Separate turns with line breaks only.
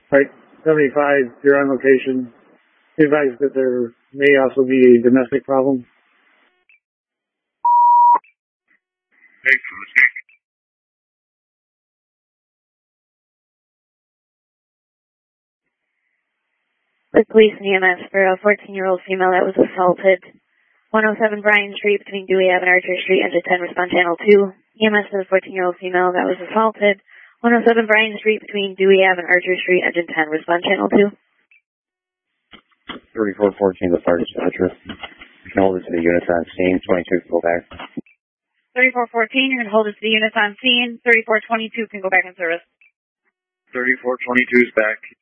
Right, 75, you're on location. Be advised that there may also be a domestic problem.
Thanks for the station.
With police and EMS for a 14-year-old female that was assaulted. 107 Bryan Street between Dewey Ave and Archer Street, engine 10, respond channel 2. EMS for the 14-year-old female that was assaulted. 107 Bryan Street between Dewey Ave and Archer Street, engine 10, respond channel 2.
3414, the fire dispatcher. You can hold it to the units on scene. 22 can go back.
3414, you can hold it to the units on scene. 3422 can go back in service.
3422 is back.